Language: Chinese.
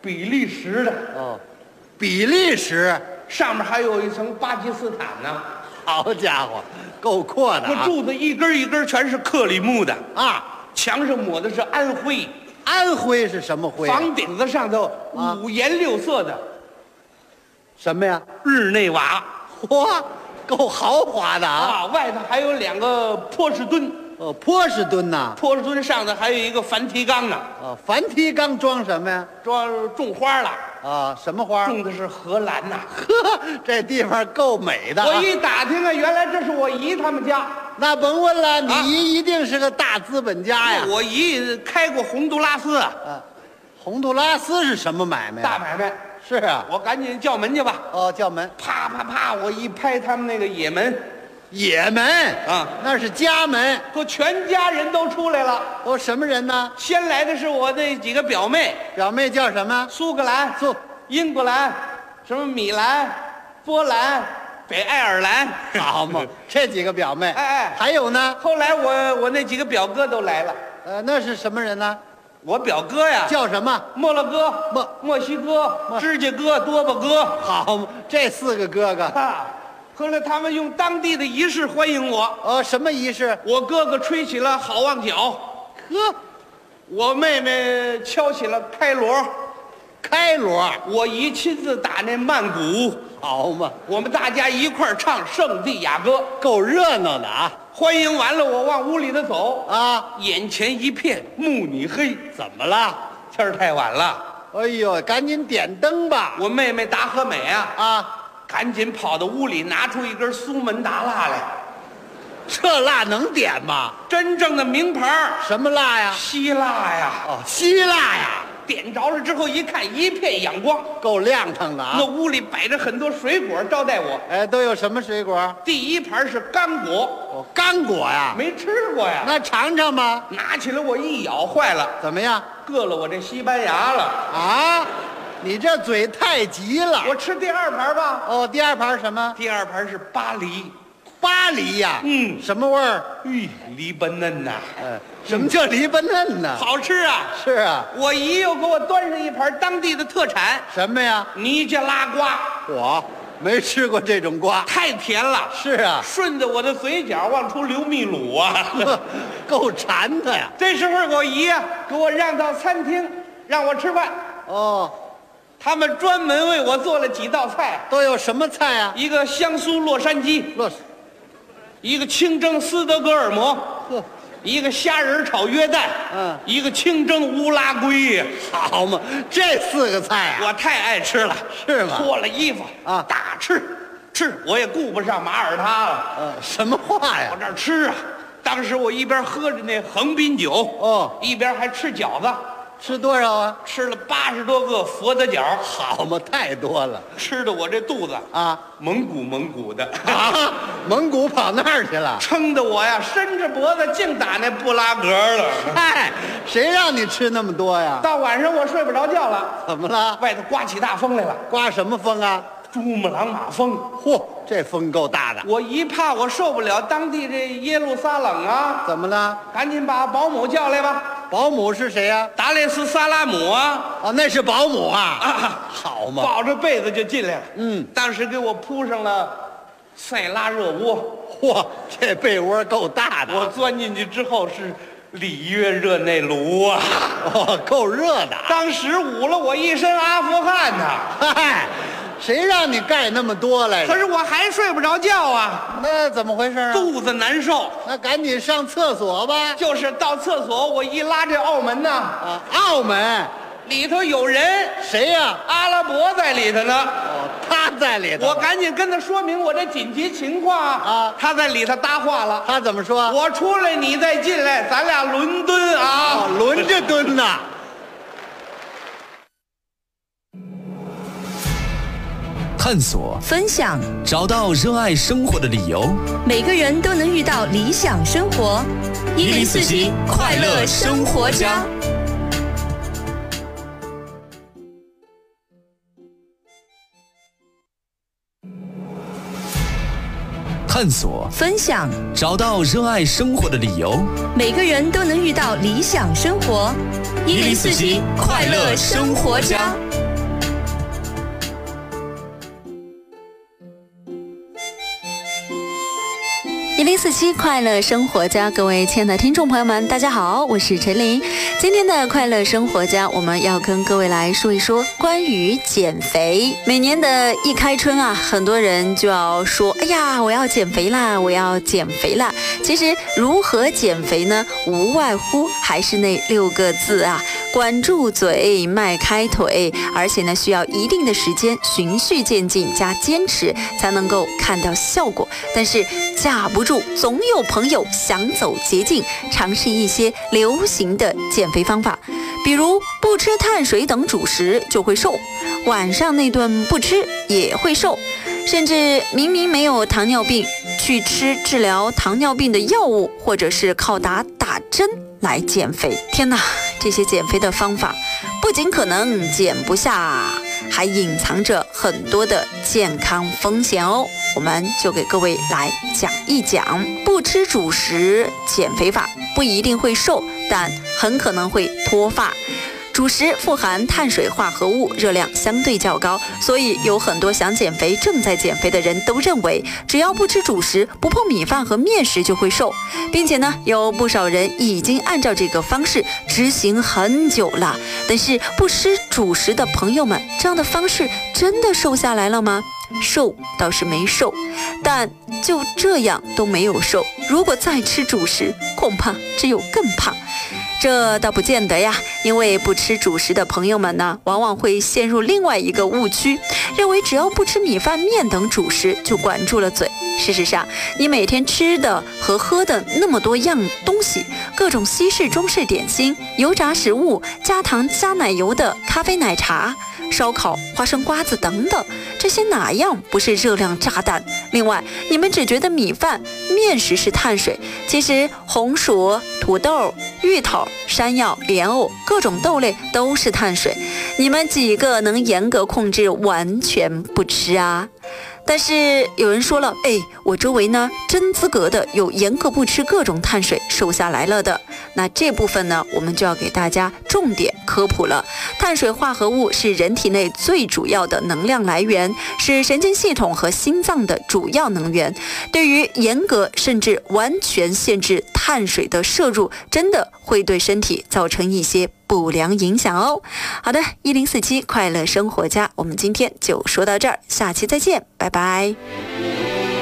比利时的， 哦，比利时， 上面还有一层巴基斯坦呢。 好家伙，够阔的啊！ 我柱子一根一根全是克里木的， 啊， 墙上抹的是安徽， 安徽是什么徽啊？ 房顶子上头五颜六色的什么呀？ 日内瓦嚯，够豪华的啊！ 啊，外头还有2个波士顿， 哦，波士顿呐， 波士顿上头还有一个梵提冈呢， 哦，梵提冈装什么呀？ 种花了， 啊，什么花？ 种的是荷兰呐。 呵，这地方够美的啊！ 我一打听啊，原来这是我姨他们家。 那甭问了，你姨一定是个大资本家呀！ 我姨开过洪都拉斯， 啊，洪都拉斯是什么买卖呀？ 大买卖。 是啊， 我赶紧叫门去吧。 哦，叫门， 啪啪啪，我一拍他们那个野门， 野门啊， 那是家门， 说全家人都出来了。 都什么人呢？ 先来的是我那几个表妹， 表妹叫什么？ 苏格兰、英格兰，什么米兰、波兰、北爱尔兰， 好嘛，这几个表妹， 哎， 还有呢？ 后来我那几个表哥都来了。 那是什么人呢？ 我表哥呀， 叫什么？ 摩洛哥、墨西哥、指甲哥、多巴哥。 好嘛，这4个哥哥啊，后来他们用当地的仪式欢迎我。 哦，什么仪式？ 我哥哥吹起了好望角， 呵， 我妹妹敲起了开锣， 开锣， 我姨亲自打那曼鼓， 好嘛， 我们大家一块儿唱圣地亚哥， 够热闹的啊！ 欢迎完了，我往屋里头走啊， 眼前一片慕尼黑， 怎么了？ 天儿太晚了， 哎呦，赶紧点灯吧！ 我妹妹达和美啊， 赶紧跑到屋里拿出一根苏门答腊来， 这蜡能点吗？ 真正的名牌什么蜡呀？ 希腊呀， 哦，希腊呀， 点着了之后一看一片阳光， 够亮堂的啊！ 那屋里摆着很多水果招待我。 哎，都有什么水果？ 第一盘是干果， 哦，干果呀， 没吃过呀。 那尝尝吧。 拿起来我一咬，坏了， 怎么样？ 硌了我这西班牙了。 啊，你这嘴太急了。 我吃第2盘吧。 哦，第2盘什么？ 第2盘是巴黎， 巴黎呀。 嗯， 什么味儿？ 梨巴嫩呐。 什么叫梨巴嫩呢？ 好吃啊。 是啊。 我姨又给我端上一盘当地的特产， 什么呀？ 尼加拉瓜。 我没吃过这种瓜。 太甜了。 是啊。 顺着我的嘴角往出流秘鲁啊。 够馋的呀。 这时候我姨呀给我让到餐厅让我吃饭。 哦， 他们专门为我做了几道菜。 都有什么菜啊？ 一个香酥洛杉矶，一个清蒸斯德哥尔摩，一个虾仁炒约旦，一个清蒸乌拉圭。 好嘛，这4个菜啊， 我太爱吃了。 是吗？ 脱了衣服啊， 大吃，我也顾不上马耳他了。 什么话呀？ 我这儿吃啊，当时我一边喝着那横滨酒， 哦， 一边还吃饺子。 吃多少啊？ 吃了80多个佛得角。 好嘛，太多了， 吃的我这肚子啊， 蒙古的啊，蒙古跑那儿去了， 撑得我呀伸着脖子净打那布拉格了。 嗨，谁让你吃那么多呀？ 到晚上我睡不着觉了。 怎么了？ 外头刮起大风来了。 刮什么风啊？ 珠穆朗玛峰。 嚯，这风够大的。 我一怕我受不了当地这耶路撒冷啊。 怎么了？ 赶紧把保姆叫来吧。 保姆是谁呀？ 达雷斯萨拉姆啊。 哦，那是保姆啊。好嘛， 抱着被子就进来了。 嗯， 当时给我铺上了塞拉热窝。 嚯，这被窝够大的。 我钻进去之后是里约热内卢啊。 哦，够热的。 当时捂了我一身阿富汗呐。 嗨，谁让你盖那么多来着？ 可是我还睡不着觉啊。 那怎么回事啊？ 肚子难受。 那赶紧上厕所吧。 就是到厕所，我一拉这澳门呐， 啊，澳门里头有人。 谁呀？ 阿拉伯在里头呢。 哦，他在里头。 我赶紧跟他说明我这紧急情况啊。他在里头搭话了。 他怎么说？ 我出来，你再进来，咱俩伦敦啊。 哦，轮着蹲呐。 探索， 分享， 找到热爱生活的理由。 每个人都能遇到理想生活。1047快乐生活家。 探索， 分享， 找到热爱生活的理由。 每个人都能遇到理想生活。1047快乐生活家。 1047快乐生活家，各位亲爱的听众朋友们，大家好，我是陈琳。今天的快乐生活家，我们要跟各位来说一说关于减肥。每年的一开春啊，很多人就要说，哎呀，我要减肥啦，我要减肥啦。其实如何减肥呢？无外乎还是那6个字啊，管住嘴，迈开腿，而且呢，需要一定的时间，循序渐进加坚持，才能够看到效果。但是架不住总有朋友想走捷径，尝试一些流行的减肥方法，比如不吃碳水等主食就会瘦，晚上那顿不吃也会瘦，甚至明明没有糖尿病，去吃治疗糖尿病的药物，或者是靠打针来减肥。天哪，这些减肥的方法不仅可能减不下，还隐藏着很多的健康风险哦。我们就给各位来讲一讲不吃主食减肥法，不一定会瘦，但很可能会脱发。主食富含碳水化合物，热量相对较高，所以有很多想减肥、正在减肥的人都认为，只要不吃主食，不碰米饭和面食就会瘦，并且呢，有不少人已经按照这个方式执行很久了。但是不吃主食的朋友们，这样的方式真的瘦下来了吗？瘦倒是没瘦，但就这样都没有瘦。如果再吃主食，恐怕只有更胖。这倒不见得呀，因为不吃主食的朋友们呢，往往会陷入另外一个误区，认为只要不吃米饭、面等主食就管住了嘴。事实上，你每天吃的和喝的那么多样东西，各种西式、中式点心、油炸食物、加糖加奶油的咖啡、奶茶、烧烤、花生、瓜子等等，这些哪样不是热量炸弹？另外，你们只觉得米饭、面食是碳水，其实红薯、土豆、芋头、山药、莲藕各种豆类都是碳水，你们几个能严格控制完全不吃啊？但是有人说了，我周围呢真资格的有严格不吃各种碳水瘦下来了的。那这部分呢，我们就要给大家重点科普了。碳水化合物是人体内最主要的能量来源，是神经系统和心脏的主要能源。对于严格甚至完全限制碳水的摄入，真的会对身体造成一些不良影响哦。好的，1047快乐生活家，我们今天就说到这儿，下期再见，拜拜。